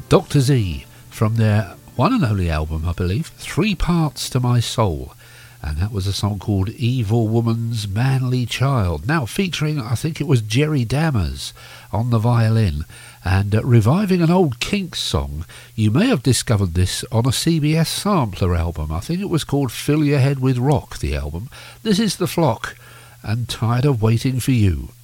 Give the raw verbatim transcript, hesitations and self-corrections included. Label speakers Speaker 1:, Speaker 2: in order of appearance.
Speaker 1: Doctor Z from their one and only album, I believe, Three Parts to My Soul. And that was a song called Evil Woman's Manly Child. Now featuring, I think it was Jerry Dammers on the violin. And uh, reviving an old Kinks song. You may have discovered this on a C B S sampler album. I think it was called Fill Your Head with Rock, the album. This is The Flock and Tired of Waiting for You.